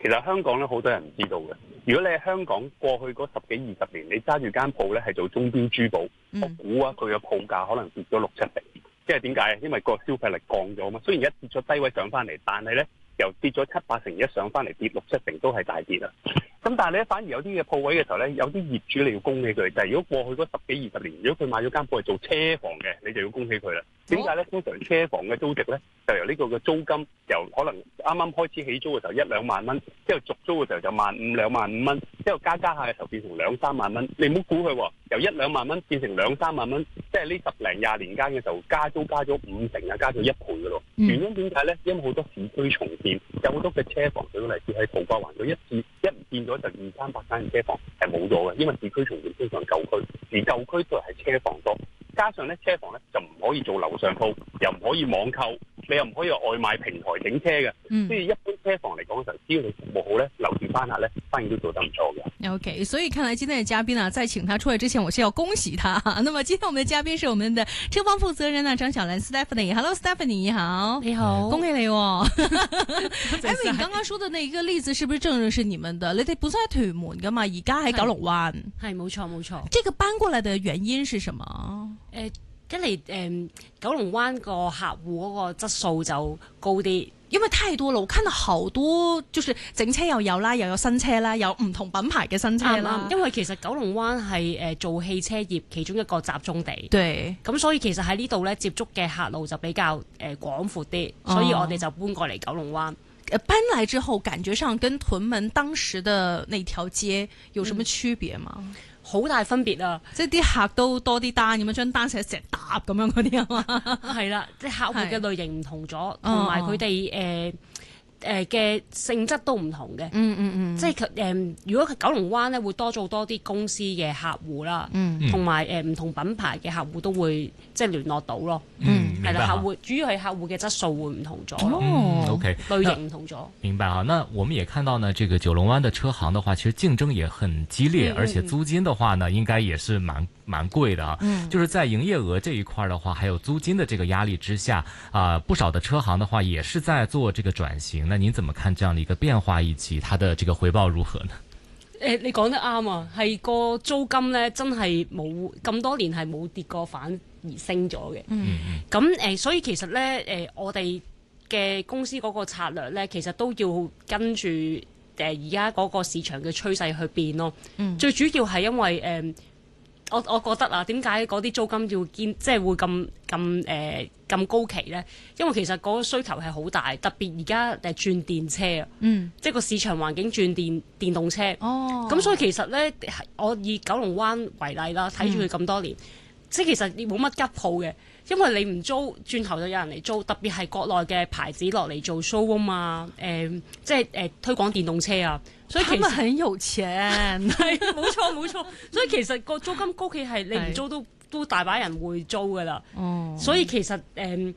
其實香港咧好多人唔知道嘅。如果你喺香港過去嗰10幾20年，你揸住間鋪咧係做鐘錶珠寶，我估啊佢嘅鋪價可能跌咗6-7成。即係點解？因為個消費力降咗嘛。雖然一跌咗低位上翻嚟，但係咧由跌咗7-8成一上翻嚟跌6-7成都係大跌啦。咁但係咧反而有啲嘅鋪位嘅時候咧，有啲業主你要恭喜佢，就係如果過去嗰10幾20年，如果佢買咗間鋪係做車房嘅，你就要恭喜佢啦。點解咧？通常車房嘅租值咧，就由呢個嘅租金由可能啱啱開始起租嘅時候1-2萬蚊，之後續租嘅時候就15000-25000蚊，之後加下嘅時候變成2-3萬蚊。你唔好估佢喎，由1-2萬蚊變成2-3萬蚊，即係呢10零20年間嘅時候加租加咗5成啊，加咗1倍嘅咯。原因點解咧？因為好多市區重建，有好多嘅車房舉個例子喺土瓜灣嗰一唔見咗就200-300間嘅車房係冇咗嘅，因為市區重建通常舊區，而舊區都係車房多。加上咧車房咧就唔可以做樓上鋪，又唔可以網購，你又唔可以外賣平台整車嘅。所以一般車房嚟講嘅時候，只要你服務好咧，留住翻客咧，生意都做得唔錯嘅。 OK， 所以看來今天的嘉賓啊，在請他出來之前，我是要恭喜他。那麼今天我們的嘉賓是我們的車方負責人啊，張曉嵐 Stephanie。Hello Stephanie， 你好， 你好， 恭喜你哦。Amy 你剛剛說的那一個例子，是不是正是你們的？你哋本身喺屯門噶嘛，而家喺九龍灣。 係冇錯冇錯。 這個搬過來的原因是什麼？ 一嚟九龍灣個客戶嗰個質素就高啲， 因為太多了，我看到好多就是整車又有啦，又有新車啦，有唔同品牌嘅新車啦。 因為其實九龍灣係做汽車業其中一個集中地， 對， 咁所以其實喺呢度咧接觸嘅客路就比較廣闊啲，所以我哋就搬過嚟九龍灣。 搬來之後，感覺上跟屯門當時的那條街有什麼區別嗎？ 好大分別啊！ 即係啲客都多啲單咁樣，張單寫成沓咁樣嗰啲啊嘛。 係啦，即係客戶嘅類型唔同咗，同埋佢哋嘅性質都唔同嘅。即係如果九龍灣咧會多做多啲公司嘅客戶啦，同埋唔同品牌嘅客戶都會即係聯絡到咯。係啦，客戶主要係客戶嘅質素會唔同咗。 OK， 類型唔同咗。 明白啊，那我們也看到呢，這個九龍灣的車行的話，其實競爭也很激烈，而且租金的話呢，應該也是蠻貴的啊。就是在營業額這一塊的話，還有租金的這個壓力之下，不少的車行的話也是在做這個轉型。那您怎麼看這樣的一個變化，以及它的這個回報如何呢？ 你講得啱啊，係個租金呢，真係冇咁多年係冇跌過，反而升咗嘅。咁所以其實呢，我哋嘅公司嗰個策略呢，其實都要跟住而家嗰個市場嘅趨勢去變咯。最主要係因為我覺得啊，點解嗰啲租金要即係會咁高企呢？因為其實嗰個需求係好大，特別而家轉電車啊，即係個市場環境轉電動車。咁所以其實呢，我以九龍灣為例啦，睇住佢咁多年，即係其實冇乜吉鋪嘅，因為你唔租，轉頭就有人嚟租。特別係國內嘅牌子落嚟做 showroom 啊，即係推廣電動車啊。所以其實他們很有錢， 係冇錯冇錯。所以其實個租金高企係你唔租都大把人會租噶啦。所以其實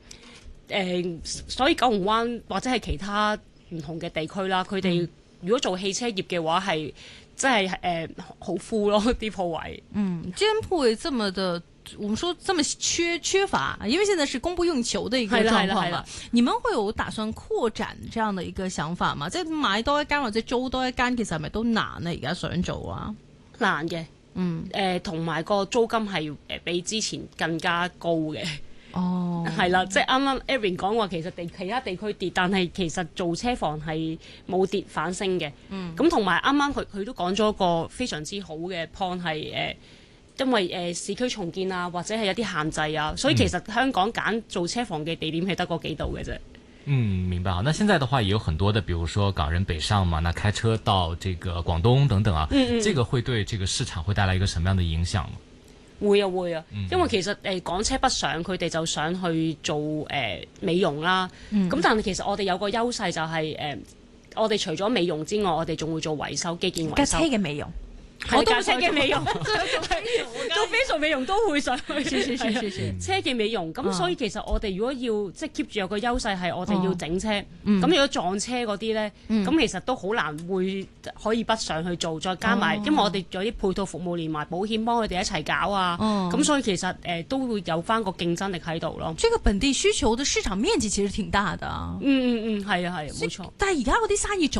所以九龍灣或者係其他唔同嘅地區啦，佢哋如果做汽車業嘅話係真係好full咯啲鋪位。 既然鋪位這麼的，我們說這麼缺乏，因為現在是供不應求的一個狀況嘛。你們會有打算擴展這樣的一個想法嗎？即係買多一間或者租多一間，其實係咪都難啊？而家想做啊？ 難嘅，同埋個租金係比之前更加高嘅。係啦，即係啱啱 Erin 講話，其實其他地區跌，但係其實做車房係冇跌反升嘅。咁同埋啱啱佢都講咗個非常之好嘅 point 係因為市區重建啊，或者係有啲限制啊，所以其實香港揀做車房嘅地點係得嗰幾度嘅啫。 明白啊。那現在的話也有很多的，比如說港人北上嘛，那開車到這個廣東等等啊，這個會對這個市場會帶來一個什麼樣的影響嗎？ 會啊，因為其實港車北上，佢哋就想去做美容啦。咁但係其實我哋有個優勢就係我哋除咗美容之外，我哋仲會做維修、基建維修。 車嘅美容。 我都車嘅美容，做 facial 美容都會上去。車嘅美容，咁所以其實我哋如果要即係 keep 住有個優勢係我哋要整車，咁如果撞車嗰啲咧，咁其實都好難會可以北上去做，再加埋，因為我哋有啲配套服務連埋保險幫佢哋一齊搞啊，咁所以其實都會有翻個競爭力喺度咯。 這個本地需求的市場面積其實挺大的。 係啊，冇錯。 但係而家嗰啲生意